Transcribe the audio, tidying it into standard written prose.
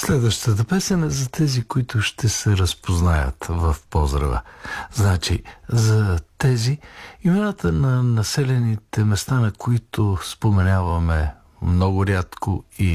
Следващата песен е за тези, които ще се разпознаят в поздрава. Значи, за тези имената на населените места, на които споменаваме много рядко и